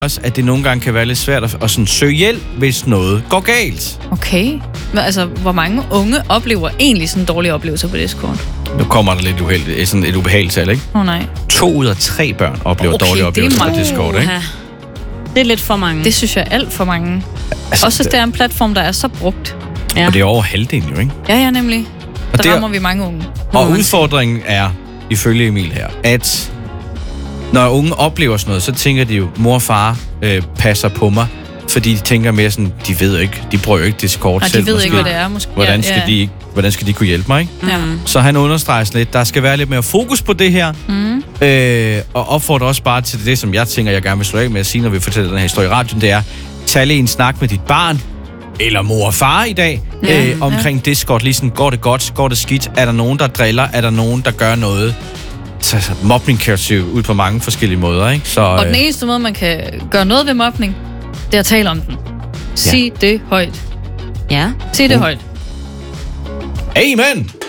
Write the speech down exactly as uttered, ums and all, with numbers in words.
også, at det nogle gange kan være lidt svært at, at sådan søge hjælp, hvis noget går galt. Okay. Men altså, hvor mange unge oplever egentlig sådan dårlige oplevelser på Discord? Nu kommer der lidt uheldigt, sådan et ubehageligt tal, ikke? Åh oh, nej. To ud af tre børn oplever okay, dårlige oplevelser på Discord, ikke? Det er lidt for mange. Det synes jeg er alt for mange. Altså, også hvis det er en platform, der er så brugt. Ja. Og det er over halvdelen jo, ikke? Ja, ja, nemlig. Og der der rammer vi mange unge. Og udfordringen er, ifølge Emil her, at når unge oplever sådan noget, så tænker de jo, mor og far øh, passer på mig, fordi de tænker mere sådan, de ved ikke, de bruger jo ikke Discord Nej, selv. de ved måske. ikke, hvad det er. Måske. Hvordan skal, ja, ja. de, hvordan skal de kunne hjælpe mig, ikke? Ja. Så han understreger sådan lidt, der skal være lidt mere fokus på det her, mm. øh, og opfordrer også bare til det, som jeg tænker, jeg gerne vil slå af med at sige, når vi fortæller den her historie i radioen, det er, tag lige en snak med dit barn, eller mor og far i dag, ja, øh, omkring ja. Discord. Lige sådan, går det godt, går det skidt? Er der nogen, der driller? Er der nogen, der gør noget? Så, så mobning kan jo ud på mange forskellige måder, ikke? Så, og den øh, eneste måde, man kan gøre noget ved mobning, det er at tale om den. Sig ja. det højt. Ja. Sig det uh. højt. Amen!